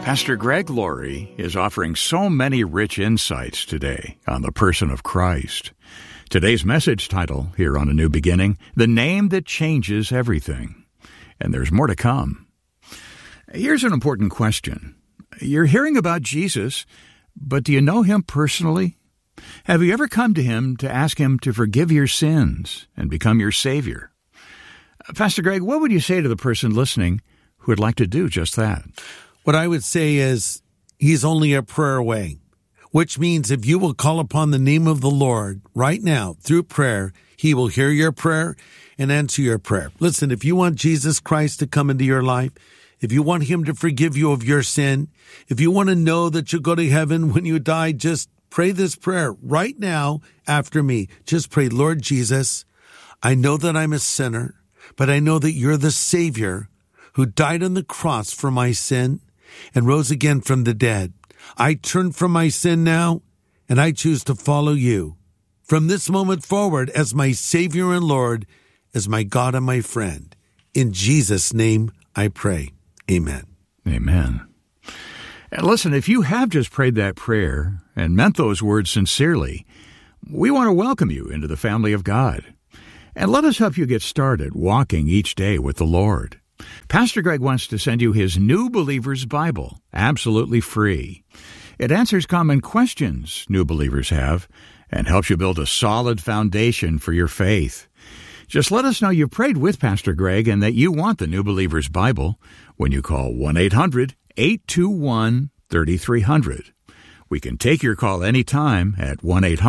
Pastor Greg Laurie is offering so many rich insights today on the person of Christ. Today's message title here on A New Beginning, The Name That Changes Everything. And there's more to come. Here's an important question. You're hearing about Jesus, but do you know him personally? Have you ever come to him to ask him to forgive your sins and become your Savior? Pastor Greg, what would you say to the person listening who would like to do just that? What I would say is he's only a prayer away, which means if you will call upon the name of the Lord right now through prayer, he will hear your prayer and answer your prayer. Listen, if you want Jesus Christ to come into your life, if you want him to forgive you of your sin, if you want to know that you'll go to heaven when you die, just pray this prayer right now after me. Just pray, Lord Jesus, I know that I'm a sinner, but I know that you're the Savior who died on the cross for my sin and rose again from the dead. I turn from my sin now, and I choose to follow you from this moment forward as my Savior and Lord, as my God and my friend. In Jesus' name I pray. Amen. Amen. And listen, if you have just prayed that prayer and meant those words sincerely, we want to welcome you into the family of God. And let us help you get started walking each day with the Lord. Pastor Greg wants to send you his New Believer's Bible, absolutely free. It answers common questions new believers have and helps you build a solid foundation for your faith. Just let us know you prayed with Pastor Greg and that you want the New Believer's Bible when you call 1-800-821-3300. We can take your call anytime at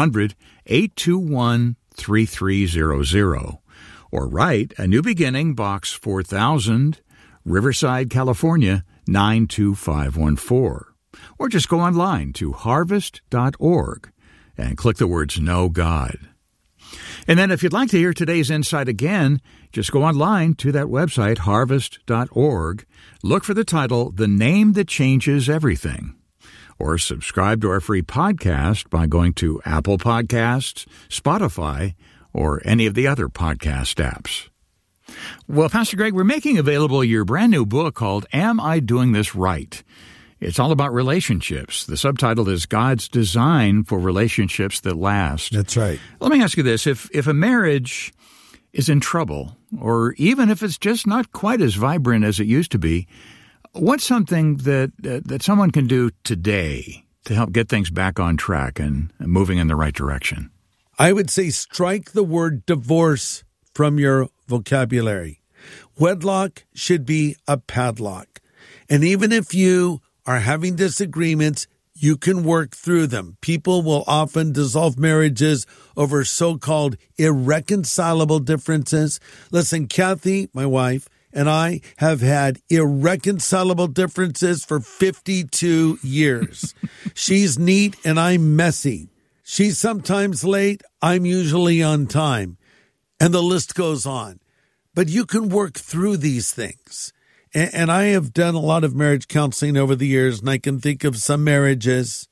1-800-821-3300. Or write A New Beginning, Box 4000, Riverside, California, 92514. Or just go online to harvest.org and click the words Know God. And then if you'd like to hear today's insight again, just go online to that website, harvest.org. Look for the title, The Name That Changes Everything. Or subscribe to our free podcast by going to Apple Podcasts, Spotify, or any of the other podcast apps. Well, Pastor Greg, we're making available your brand new book called Am I Doing This Right? It's all about relationships. The subtitle is God's Design for Relationships That Last. That's right. Let me ask you this. If a marriage is in trouble, or even if it's just not quite as vibrant as it used to be, what's something that someone can do today to help get things back on track and moving in the right direction? I would say strike the word divorce from your vocabulary. Wedlock should be a padlock. And even if you are having disagreements, you can work through them. People will often dissolve marriages over so-called irreconcilable differences. Listen, Kathy, my wife, and I have had irreconcilable differences for 52 years. She's neat and I'm messy. She's sometimes late, I'm usually on time, and the list goes on. But you can work through these things. And I have done a lot of marriage counseling over the years, and I can think of some marriages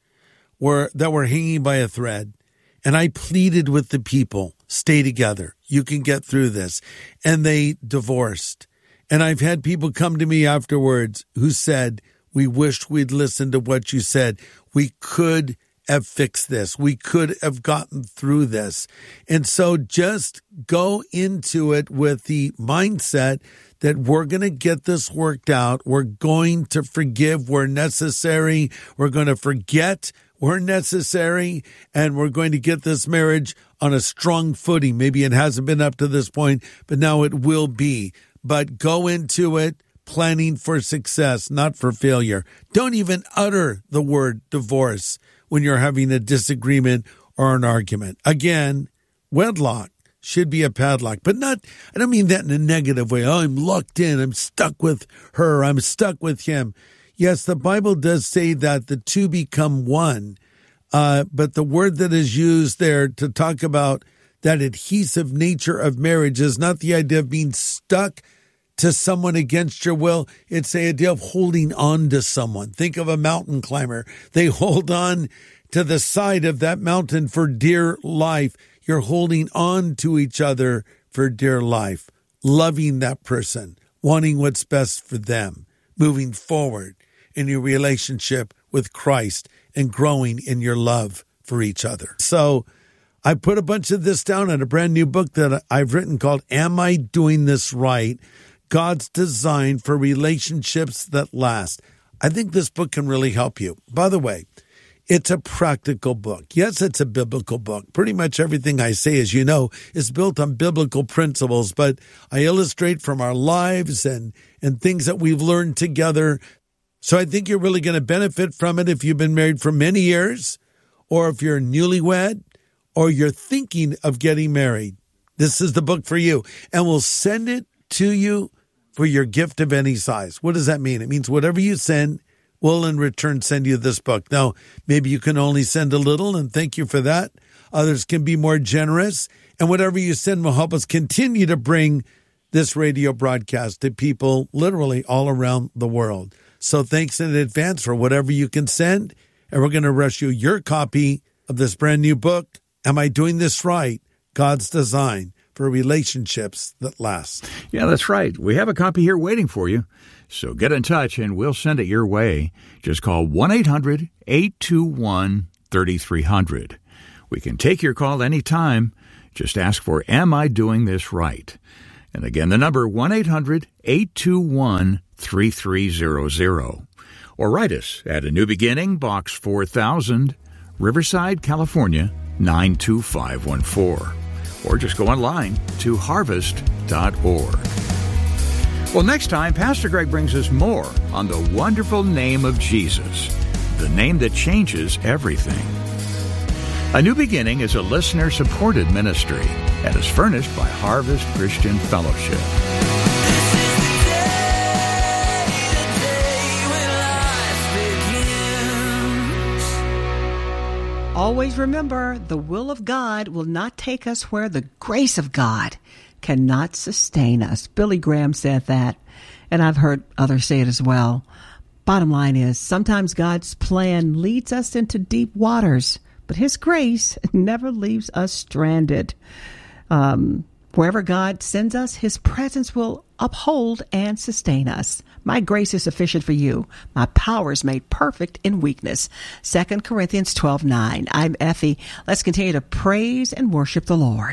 that were hanging by a thread. And I pleaded with the people, stay together. You can get through this. And they divorced. And I've had people come to me afterwards who said, we wished we'd listened to what you said. We could have fixed this. We could have gotten through this. And so just go into it with the mindset that we're going to get this worked out. We're going to forgive where necessary. We're going to forget where necessary. And we're going to get this marriage on a strong footing. Maybe it hasn't been up to this point, but now it will be. But go into it planning for success, not for failure. Don't even utter the word divorce when you're having a disagreement or an argument. Again, wedlock should be a padlock, but not, I don't mean that in a negative way. Oh, I'm locked in. I'm stuck with her. I'm stuck with him. Yes, the Bible does say that the two become one. But the word that is used there to talk about that adhesive nature of marriage is not the idea of being stuck to someone against your will. It's the idea of holding on to someone. Think of a mountain climber. They hold on to the side of that mountain for dear life. You're holding on to each other for dear life, loving that person, wanting what's best for them, moving forward. in your relationship with Christ and growing in your love for each other. So I put a bunch of this down in a brand new book that I've written called Am I Doing This Right? God's Design for Relationships That Last. I think this book can really help you. By the way, it's a practical book. Yes, it's a biblical book. Pretty much everything I say, as you know, is built on biblical principles, but I illustrate from our lives and things that we've learned together. So I think you're really going to benefit from it if you've been married for many years, or if you're newlywed, or you're thinking of getting married. This is the book for you. And we'll send it to you for your gift of any size. What does that mean? It means whatever you send, we'll in return send you this book. Now, maybe you can only send a little, and thank you for that. Others can be more generous. And whatever you send will help us continue to bring this radio broadcast to people literally all around the world. So thanks in advance for whatever you can send. And we're going to rush you your copy of this brand new book, Am I Doing This Right? God's Design for Relationships That Last. Yeah, that's right. We have a copy here waiting for you. So get in touch and we'll send it your way. Just call 1-800-821-3300. We can take your call anytime. Just ask for Am I Doing This Right? And again, the number 1-800-821-3300. Or write us at A New Beginning, Box 4000, Riverside, California, 92514. Or just go online to harvest.org. Well, next time, Pastor Greg brings us more on the wonderful name of Jesus, the name that changes everything. A New Beginning is a listener-supported ministry and is furnished by Harvest Christian Fellowship. Always remember, the will of God will not take us where the grace of God cannot sustain us. Billy Graham said that, and I've heard others say it as well. Bottom line is, sometimes God's plan leads us into deep waters, but His grace never leaves us stranded. Wherever God sends us, His presence will uphold and sustain us. My grace is sufficient for you. My power is made perfect in weakness. 2 Corinthians 12:9. I'm Effie. Let's continue to praise and worship the Lord.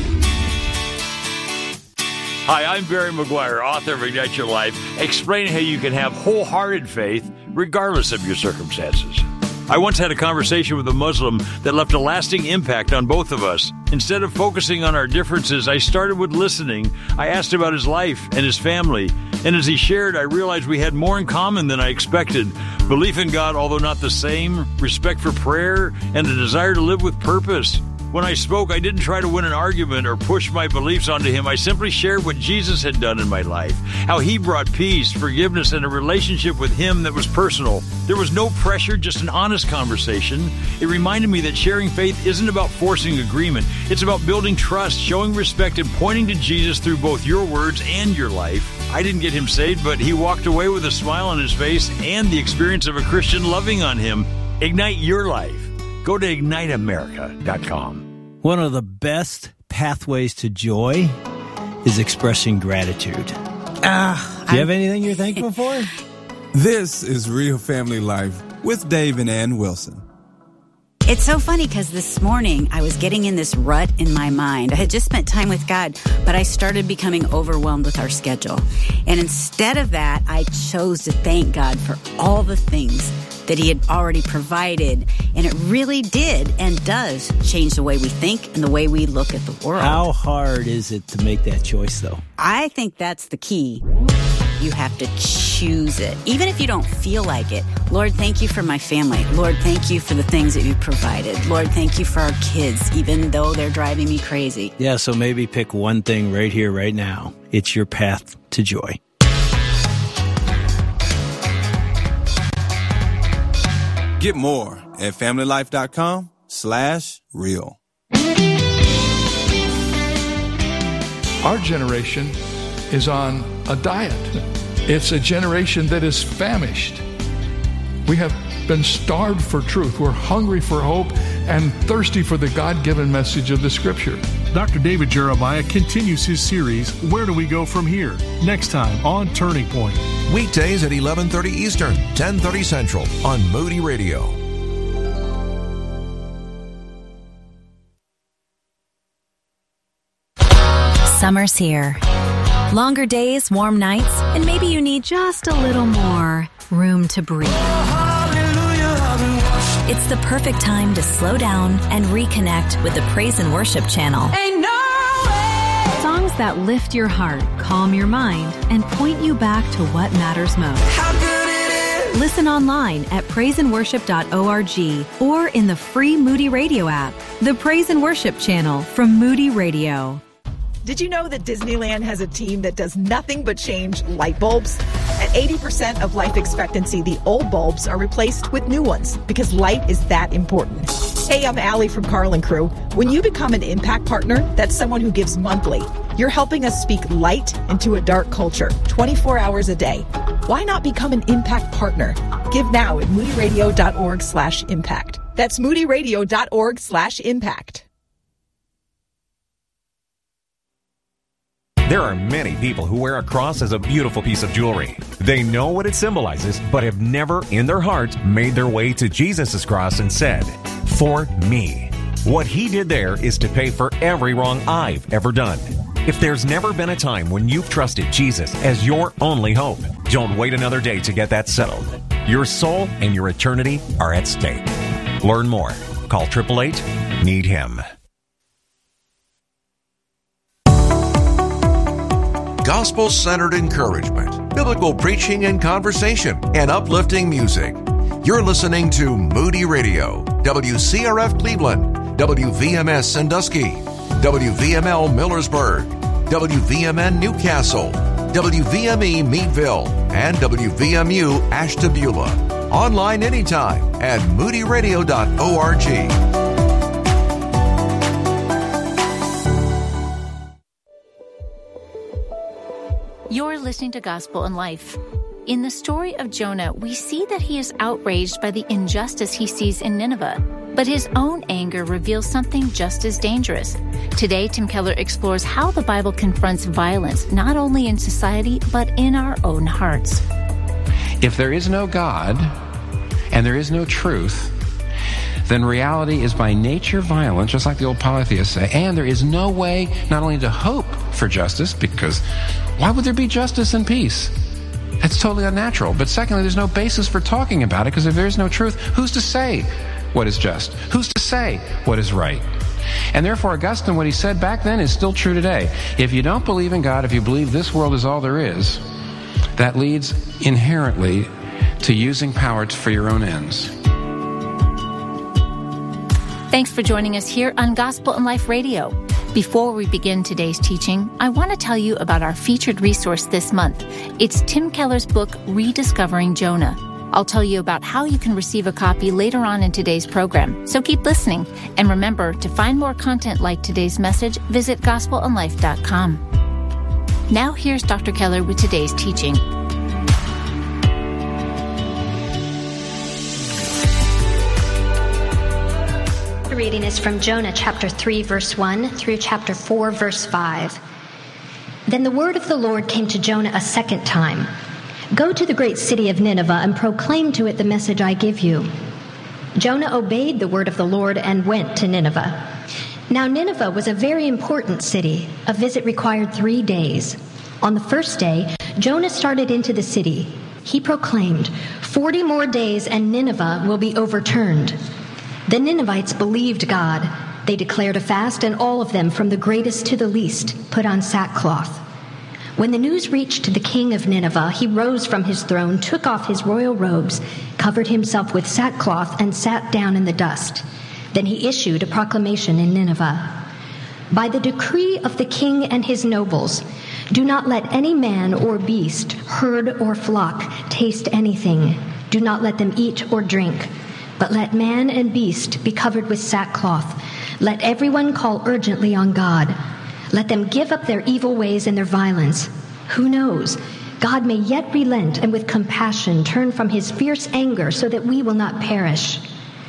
Hi, I'm Barry McGuire, author of Ignite Your Life, explaining how you can have wholehearted faith regardless of your circumstances. I once had a conversation with a Muslim that left a lasting impact on both of us. Instead of focusing on our differences, I started with listening. I asked about his life and his family, and as he shared, I realized we had more in common than I expected. Belief in God, although not the same, respect for prayer, and a desire to live with purpose. When I spoke, I didn't try to win an argument or push my beliefs onto him. I simply shared what Jesus had done in my life, how He brought peace, forgiveness, and a relationship with Him that was personal. There was no pressure, just an honest conversation. It reminded me that sharing faith isn't about forcing agreement. It's about building trust, showing respect, and pointing to Jesus through both your words and your life. I didn't get him saved, but he walked away with a smile on his face and the experience of a Christian loving on him. Ignite your life. Go to IgniteAmerica.com. One of the best pathways to joy is expressing gratitude. Do you have anything you're thankful for? This is Real Family Life with Dave and Ann Wilson. It's so funny because this morning I was getting in this rut in my mind. I had just spent time with God, but I started becoming overwhelmed with our schedule. And instead of that, I chose to thank God for all the things that He had already provided. And it really did and does change the way we think and the way we look at the world. How hard is it to make that choice, though? I think that's the key. You have to choose it, even if you don't feel like it. Lord, thank you for my family. Lord, thank you for the things that you provided. Lord, thank you for our kids, even though they're driving me crazy. Yeah, so maybe pick one thing right here, right now. It's your path to joy. Get more at FamilyLife.com/real. Our generation is on a diet. It's a generation that is famished. We have been starved for truth. We're hungry for hope and thirsty for the God-given message of the Scripture. Dr. David Jeremiah continues his series, Where Do We Go From Here? Next time on Turning Point. Weekdays at 11:30 Eastern, 10:30 Central on Moody Radio. Summer's here. Longer days, warm nights, and maybe you need just a little more room to breathe. It's the perfect time to slow down and reconnect with the Praise and Worship channel. Ain't no way. Songs that lift your heart, calm your mind, and point you back to what matters most. How good it is. Listen online at praiseandworship.org or in the free Moody Radio app. The Praise and Worship channel from Moody Radio. Did you know that Disneyland has a team that does nothing but change light bulbs? At 80% of life expectancy, the old bulbs are replaced with new ones because light is that important. Hey, I'm Allie from Carl & Crew. When you become an Impact Partner, that's someone who gives monthly. You're helping us speak light into a dark culture, 24 hours a day. Why not become an Impact Partner? Give now at moodyradio.org/impact. That's moodyradio.org/impact. There are many people who wear a cross as a beautiful piece of jewelry. They know what it symbolizes, but have never in their heart made their way to Jesus' cross and said, "For me." What he did there is to pay for every wrong I've ever done. If there's never been a time when you've trusted Jesus as your only hope, don't wait another day to get that settled. Your soul and your eternity are at stake. Learn more. Call 888-NEED-HIM. Gospel-centered encouragement, biblical preaching and conversation, and uplifting music. You're listening to Moody Radio, WCRF Cleveland, WVMS Sandusky, WVML Millersburg, WVMN Newcastle, WVME Meadville, and WVMU Ashtabula. Online anytime at moodyradio.org. You're listening to Gospel in Life. In the story of Jonah, we see that he is outraged by the injustice he sees in Nineveh, but his own anger reveals something just as dangerous. Today, Tim Keller explores how the Bible confronts violence, not only in society, but in our own hearts. If there is no God and there is no truth, then reality is by nature violent, just like the old polytheists say, and there is no way not only to hope for justice, because why would there be justice and peace? That's totally unnatural. But secondly, there's no basis for talking about it, because if there's no truth, who's to say what is just? Who's to say what is right? And therefore, Augustine, what he said back then is still true today. If you don't believe in God, if you believe this world is all there is, that leads inherently to using power for your own ends. Thanks for joining us here on Gospel in Life Radio. Before we begin today's teaching, I want to tell you about our featured resource this month. It's Tim Keller's book, Rediscovering Jonah. I'll tell you about how you can receive a copy later on in today's program, so keep listening. And remember, to find more content like today's message, visit gospelinlife.com. Now here's Dr. Keller with today's teaching. The reading is from Jonah chapter 3, verse 1 through chapter 4, verse 5. Then the word of the Lord came to Jonah a second time. Go to the great city of Nineveh and proclaim to it the message I give you. Jonah obeyed the word of the Lord and went to Nineveh. Now Nineveh was a very important city. A visit required 3 days. On the first day, Jonah started into the city. He proclaimed, 40 more days and Nineveh will be overturned. The Ninevites believed God. They declared a fast, and all of them, from the greatest to the least, put on sackcloth. When the news reached the king of Nineveh, he rose from his throne, took off his royal robes, covered himself with sackcloth, and sat down in the dust. Then he issued a proclamation in Nineveh. By the decree of the king and his nobles, do not let any man or beast, herd or flock, taste anything. Do not let them eat or drink. But let man and beast be covered with sackcloth. Let everyone call urgently on God. Let them give up their evil ways and their violence. Who knows? God may yet relent and with compassion turn from his fierce anger so that we will not perish.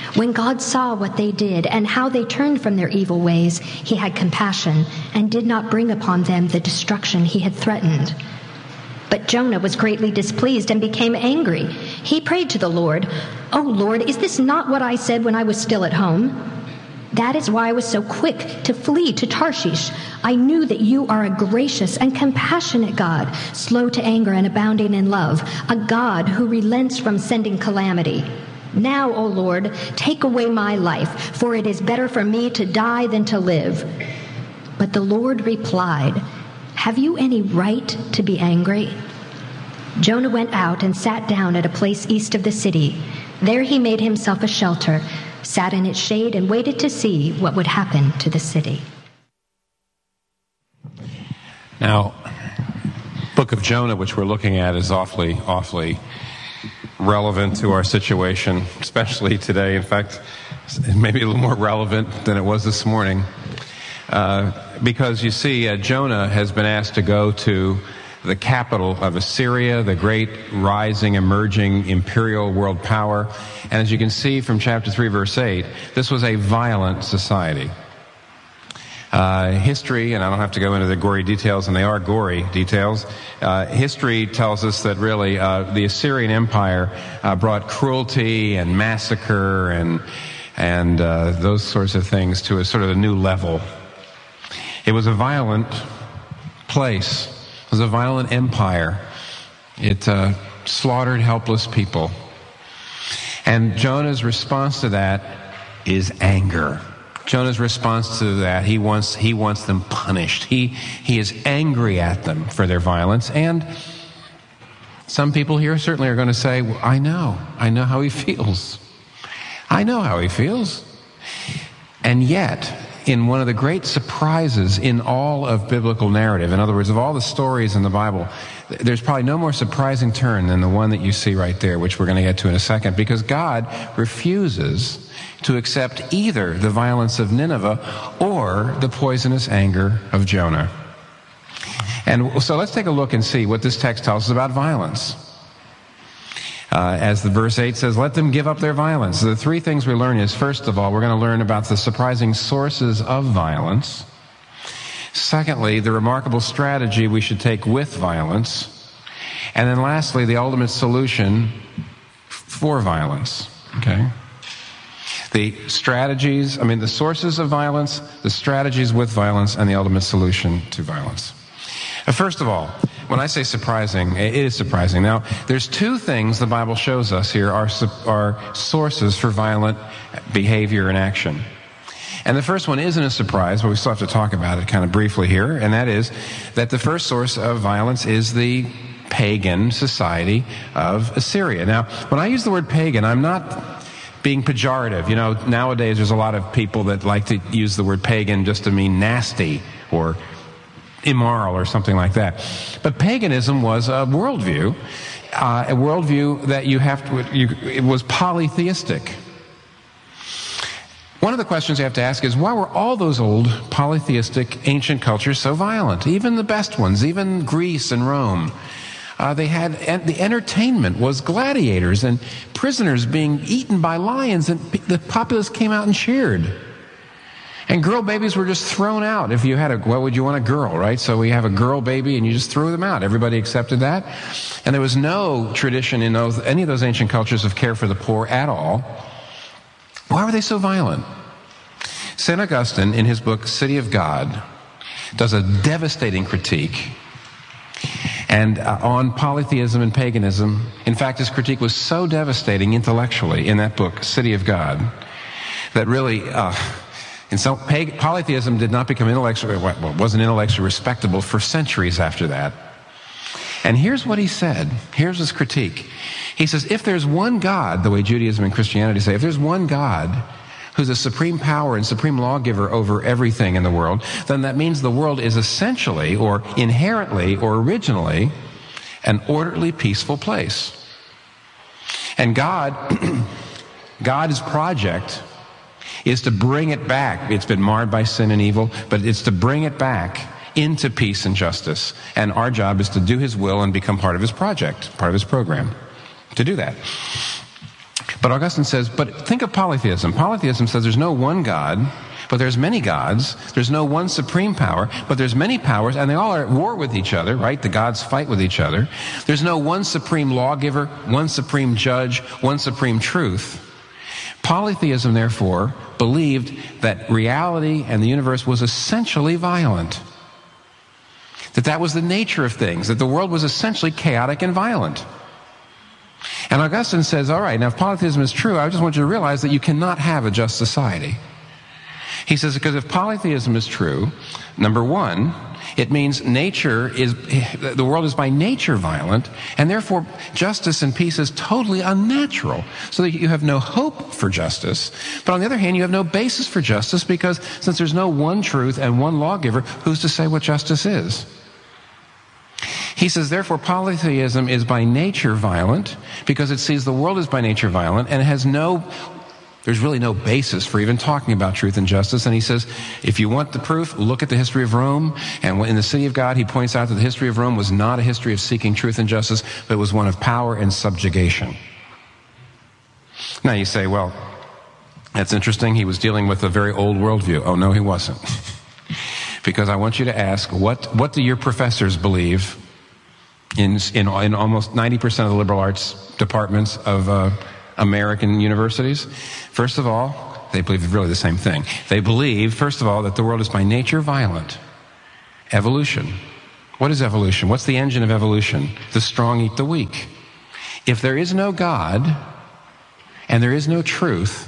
When God saw what they did and how they turned from their evil ways, he had compassion and did not bring upon them the destruction he had threatened. But Jonah was greatly displeased and became angry. He prayed to the Lord, "O Lord, is this not what I said when I was still at home? That is why I was so quick to flee to Tarshish. I knew that you are a gracious and compassionate God, slow to anger and abounding in love, a God who relents from sending calamity. Now, O Lord, take away my life, for it is better for me to die than to live." But the Lord replied, "Have you any right to be angry?" Jonah went out and sat down at a place east of the city. There he made himself a shelter, sat in its shade, and waited to see what would happen to the city. Now, book of Jonah, which we're looking at, is awfully relevant to our situation, especially today. In fact, maybe a little more relevant than it was this morning. Because you see, Jonah has been asked to go to the capital of Assyria, the great rising, emerging imperial world power. And as you can see from chapter 3, verse 8, this was a violent society. History, and I don't have to go into the gory details, and they are gory details. History tells us that really the Assyrian Empire brought cruelty and massacre and those sorts of things to a sort of a new level. It was a violent place. It was a violent empire. It slaughtered helpless people. And Jonah's response to that is anger. Jonah's response to that, he wants them punished. He is angry at them for their violence. And some people here certainly are going to say, well, I know how he feels. I know how he feels. And yet, in one of the great surprises in all of biblical narrative, in other words, of all the stories in the Bible, there's probably no more surprising turn than the one that you see right there, which we're going to get to in a second, because God refuses to accept either the violence of Nineveh or the poisonous anger of Jonah. And so let's take a look and see what this text tells us about violence. As the verse 8 says, let them give up their violence. So the three things we learn is, first of all, we're going to learn about the surprising sources of violence. Secondly, the remarkable strategy we should take with violence. And then lastly, the ultimate solution for violence. Okay? The sources of violence, the strategies with violence, and the ultimate solution to violence. First of all, when I say surprising, it is surprising. Now, there's two things the Bible shows us here are sources for violent behavior and action. And the first one isn't a surprise, but we still have to talk about it kind of briefly here, and that is that the first source of violence is the pagan society of Assyria. Now, when I use the word pagan, I'm not being pejorative. You know, nowadays there's a lot of people that like to use the word pagan just to mean nasty or immoral or something like that. But paganism was a worldview that it was polytheistic. One of the questions you have to ask is, why were all those old polytheistic ancient cultures so violent? Even the best ones, even Greece and Rome. The entertainment was gladiators and prisoners being eaten by lions, and the populace came out and cheered. And girl babies were just thrown out. If you had what would you want, a girl, right? So we have a girl baby and you just threw them out. Everybody accepted that. And there was no tradition in any of those ancient cultures of care for the poor at all. Why were they so violent? St. Augustine, in his book, City of God, does a devastating critique and on polytheism and paganism. In fact, his critique was so devastating intellectually in that book, City of God, that really... And so polytheism did not become wasn't intellectually respectable for centuries after that. And here's what he said. Here's his critique. He says, if there's one God, the way Judaism and Christianity say, if there's one God who's a supreme power and supreme lawgiver over everything in the world, then that means the world is essentially or inherently or originally an orderly, peaceful place. And God's project is to bring it back. It's been marred by sin and evil, but it's to bring it back into peace and justice. And our job is to do his will and become part of his project, part of his program, to do that. But Augustine says, but think of polytheism. Polytheism says there's no one God, but there's many gods. There's no one supreme power, but there's many powers, and they all are at war with each other, right? The gods fight with each other. There's no one supreme lawgiver, one supreme judge, one supreme truth. Polytheism, therefore, believed that reality and the universe was essentially violent. That was the nature of things, that the world was essentially chaotic and violent. And Augustine says, all right, now if polytheism is true, I just want you to realize that you cannot have a just society. He says, because if polytheism is true, number one, it means the world is by nature violent, and therefore justice and peace is totally unnatural, so that you have no hope for justice. But on the other hand, you have no basis for justice, because since there's no one truth and one lawgiver, who's to say what justice is? He says, therefore, polytheism is by nature violent, because it sees the world is by nature violent, and it has there's really no basis for even talking about truth and justice. And he says, if you want the proof, look at the history of Rome. And in the City of God, he points out that the history of Rome was not a history of seeking truth and justice, but it was one of power and subjugation. Now you say, well, that's interesting. He was dealing with a very old worldview. Oh, no, he wasn't. Because I want you to ask, what do your professors believe in almost 90% of the liberal arts departments of American universities? First of all, they believe really the same thing. They believe, first of all, that the world is by nature violent. Evolution. What is evolution? What's the engine of evolution? The strong eat the weak. If there is no God and there is no truth,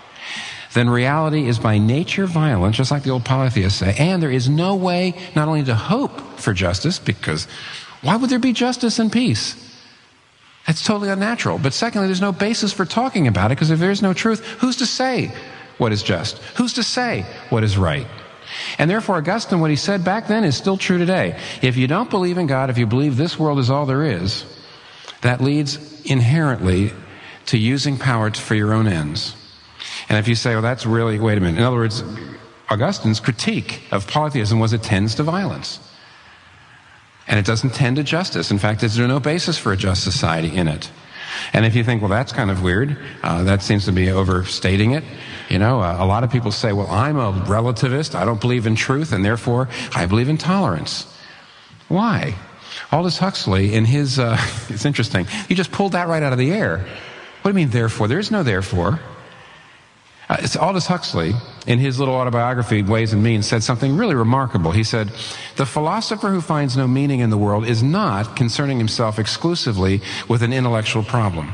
then reality is by nature violent, just like the old polytheists say, and there is no way not only to hope for justice, because why would there be justice and peace? That's totally unnatural. But secondly, there's no basis for talking about it, because if there is no truth, who's to say what is just? Who's to say what is right? And therefore, Augustine, what he said back then is still true today. If you don't believe in God, if you believe this world is all there is, that leads inherently to using power for your own ends. And if you say, well, that's really, wait a minute. In other words, Augustine's critique of polytheism was it tends to violence. And it doesn't tend to justice. In fact, there's no basis for a just society in it. And if you think, well, that's kind of weird, that seems to be overstating it. A lot of people say, well, I'm a relativist, I don't believe in truth, and therefore I believe in tolerance. Why? Aldous Huxley, in his, it's interesting, he just pulled that right out of the air. What do you mean, therefore? There is no therefore. It's Aldous Huxley, in his little autobiography, Ways and Means, said something really remarkable. He said, the philosopher who finds no meaning in the world is not concerning himself exclusively with an intellectual problem.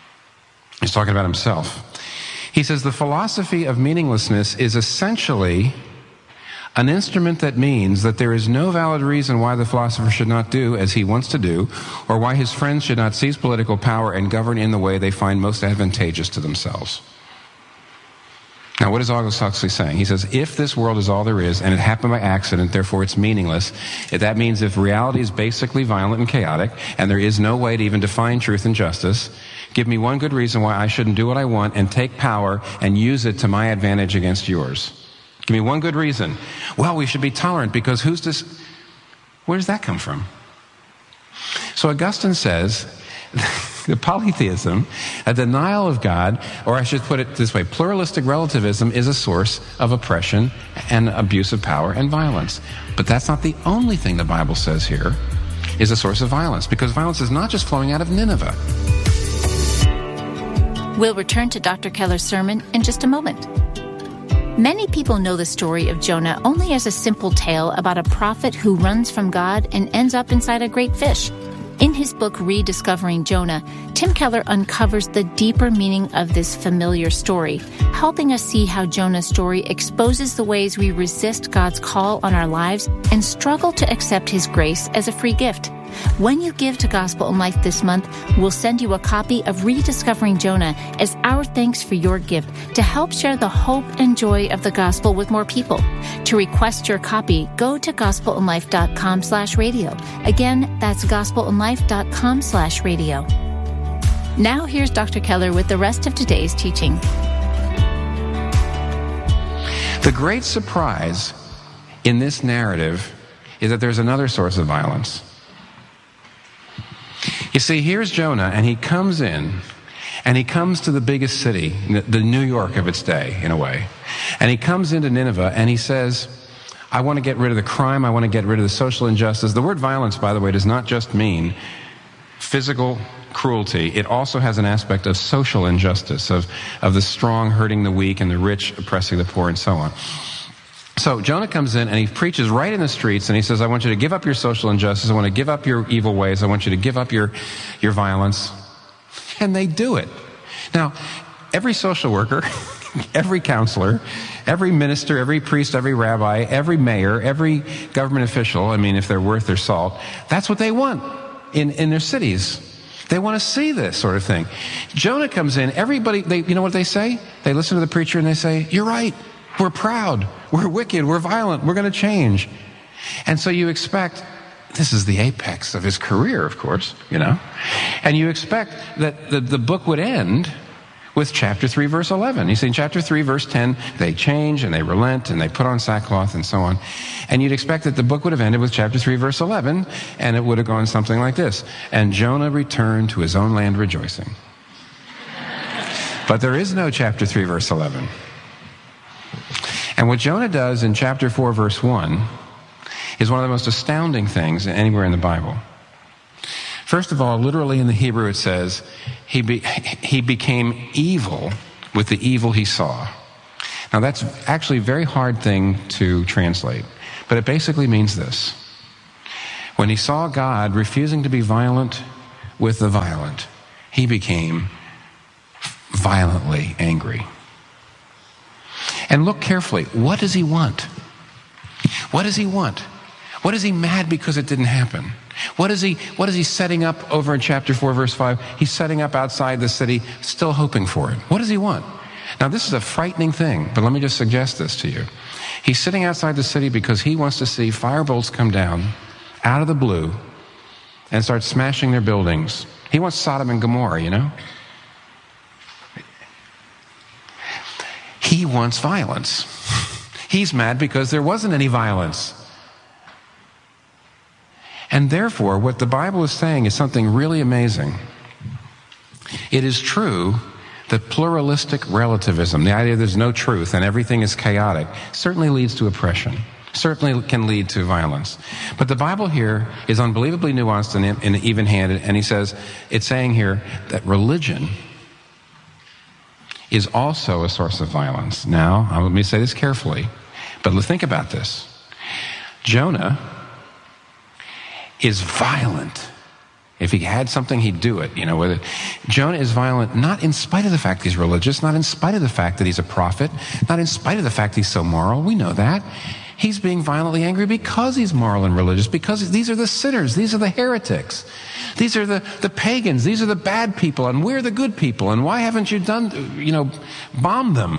He's talking about himself. He says, the philosophy of meaninglessness is essentially an instrument that means that there is no valid reason why the philosopher should not do as he wants to do, or why his friends should not seize political power and govern in the way they find most advantageous to themselves. Now, what is Aldous Huxley saying? He says, if this world is all there is, and it happened by accident, therefore it's meaningless, that means if reality is basically violent and chaotic, and there is no way to even define truth and justice, give me one good reason why I shouldn't do what I want and take power and use it to my advantage against yours. Give me one good reason. Well, we should be tolerant because where does that come from? So Augustine says, the polytheism, a denial of God, or I should put it this way, pluralistic relativism is a source of oppression and abuse of power and violence. But that's not the only thing the Bible says here is a source of violence, because violence is not just flowing out of Nineveh. We'll return to Dr. Keller's sermon in just a moment. Many people know the story of Jonah only as a simple tale about a prophet who runs from God and ends up inside a great fish. In his book, Rediscovering Jonah, Tim Keller uncovers the deeper meaning of this familiar story, helping us see how Jonah's story exposes the ways we resist God's call on our lives and struggle to accept his grace as a free gift. When you give to Gospel in Life this month, we'll send you a copy of Rediscovering Jonah as our thanks for your gift to help share the hope and joy of the gospel with more people. To request your copy, go to gospelinlife.com/radio. Again, that's gospelinlife.com/radio. Now here's Dr. Keller with the rest of today's teaching. The great surprise in this narrative is that there's another source of violence. You see, here's Jonah, and he comes in, And he comes to the biggest city, the New York of its day, in a way. And he comes into Nineveh and he says, I want to get rid of the crime. I want to get rid of the social injustice. The word violence, by the way, does not just mean physical cruelty. It also has an aspect of social injustice, of the strong hurting the weak and the rich oppressing the poor and so on. So Jonah comes in and he preaches right in the streets and he says, I want you to give up your social injustice. I want to give up your evil ways. I want you to give up your violence. And they do it. Now, every social worker, every counselor, every minister, every priest, every rabbi, every mayor, every government official, I mean, if they're worth their salt, that's what they want in their cities. They want to see this sort of thing. Jonah comes in, everybody, you know what they say? They listen to the preacher and they say, you're right. We're proud. We're wicked. We're violent. We're going to change. And so you expect, this is the apex of his career, of course, you know, and you expect that the book would end with chapter 3, verse 11. You see, in chapter 3, verse 10, they change and they relent and they put on sackcloth and so on. And you'd expect that the book would have ended with chapter 3, verse 11, and it would have gone something like this. And Jonah returned to his own land rejoicing. But there is no chapter 3, verse 11. And what Jonah does in chapter 4, verse 1 is one of the most astounding things anywhere in the Bible. First of all, literally in the Hebrew it says, he became evil with the evil he saw. Now that's actually a very hard thing to translate, but it basically means this. When he saw God refusing to be violent with the violent, he became violently angry. And look carefully, what does he want? What does he want? What is he mad because it didn't happen? What is he setting up over in chapter 4, verse 5? He's setting up outside the city, still hoping for it. What does he want? Now, this is a frightening thing, but let me just suggest this to you. He's sitting outside the city because he wants to see firebolts come down out of the blue and start smashing their buildings. He wants Sodom and Gomorrah, you know? He wants violence. He's mad because there wasn't any violence. And therefore, what the Bible is saying is something really amazing. It is true that pluralistic relativism, the idea there's no truth and everything is chaotic, certainly leads to oppression, certainly can lead to violence. But the Bible here is unbelievably nuanced and even-handed, and it's saying here that religion is also a source of violence. Now, let me say this carefully, but think about this. Jonah is violent. If he had something, he'd do it. You know, Jonah is violent not in spite of the fact he's religious, not in spite of the fact that he's a prophet, not in spite of the fact he's so moral. We know that. He's being violently angry because he's moral and religious, because these are the sinners, these are the heretics, these are the pagans, these are the bad people, and we're the good people, and why haven't you bombed them?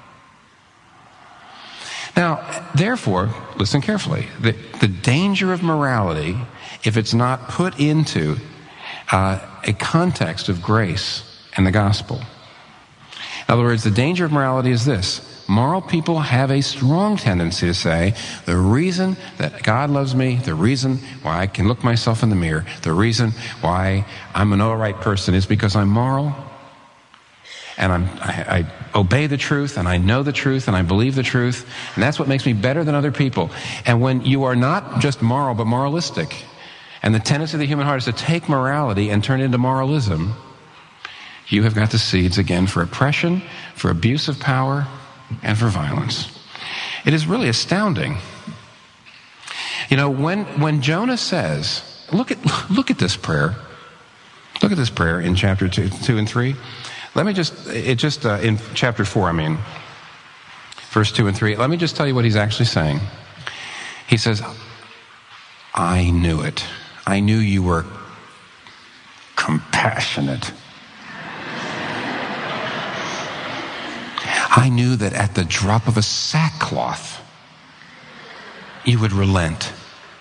Now, therefore, listen carefully, the danger of morality, if it's not put into a context of grace and the gospel. In other words, the danger of morality is this. Moral people have a strong tendency to say, the reason that God loves me, the reason why I can look myself in the mirror, the reason why I'm an all right person is because I'm moral, and I obey the truth, and I know the truth, and I believe the truth, and that's what makes me better than other people. And when you are not just moral, but moralistic, and the tendency of the human heart is to take morality and turn it into moralism, you have got the seeds again for oppression, for abuse of power, and for violence. It is really astounding. You know, when Jonah says, look at this prayer. Look at this prayer in chapter 2 and 3. Let me in chapter 4, verse 2 and 3. Let me just tell you what he's actually saying. He says, I knew it. I knew you were compassionate. I knew that at the drop of a sackcloth, you would relent.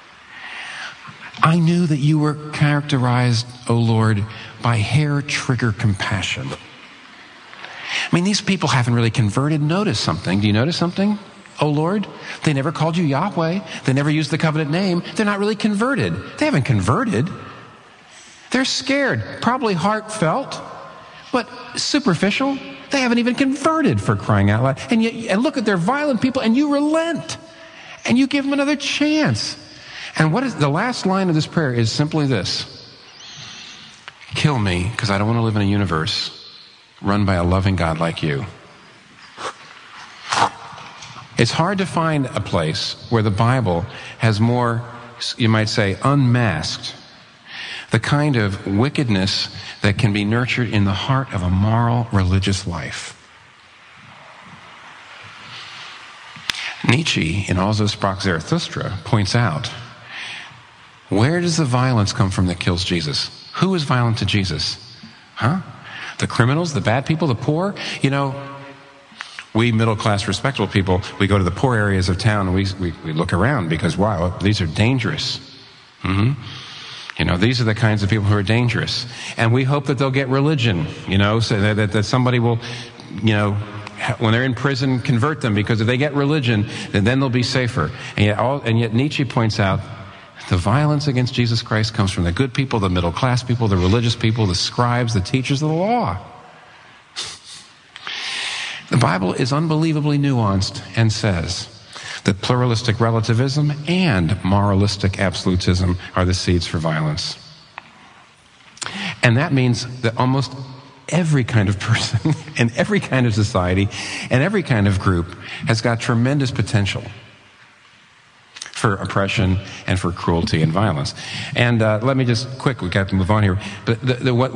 I knew that you were characterized, O Lord, by hair-trigger compassion. I mean, these people haven't really converted. Notice something. Do you notice something, O Lord? They never called you Yahweh. They never used the covenant name. They're not really converted. They haven't converted. They're scared, probably heartfelt, but superficial. They haven't even converted, for crying out loud. And yet, and look at their violent people, and you relent. And you give them another chance. And what is the last line of this prayer is simply this: kill me, because I don't want to live in a universe run by a loving God like you. It's hard to find a place where the Bible has more, you might say, unmasked the kind of wickedness that can be nurtured in the heart of a moral, religious life. Nietzsche, in Also sprach Zarathustra, points out, where does the violence come from that kills Jesus? Who is violent to Jesus? The criminals, the bad people, the poor? You know, we middle-class, respectable people, we go to the poor areas of town and we look around because, wow, these are dangerous. You know, these are the kinds of people who are dangerous. And we hope that they'll get religion, you know, so that somebody will, you know, when they're in prison, convert them, because if they get religion, then they'll be safer. And yet Nietzsche points out the violence against Jesus Christ comes from the good people, the middle-class people, the religious people, the scribes, the teachers of the law. The Bible is unbelievably nuanced and says that pluralistic relativism and moralistic absolutism are the seeds for violence. And that means that almost every kind of person and every kind of society and every kind of group has got tremendous potential for oppression and for cruelty and violence. And let me just quick, we got to move on here. But what